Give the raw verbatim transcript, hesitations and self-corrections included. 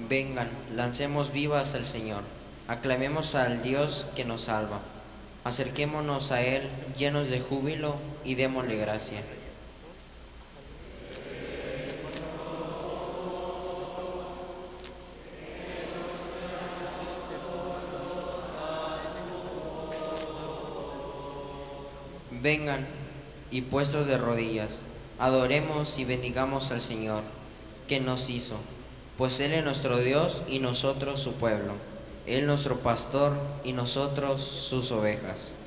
Vengan, lancemos vivas al Señor, aclamemos al Dios que nos salva. Acerquémonos a Él llenos de júbilo y démosle gracia. Vengan y puestos de rodillas, adoremos y bendigamos al Señor, que nos hizo, pues Él es nuestro Dios y nosotros su pueblo, Él nuestro pastor y nosotros sus ovejas.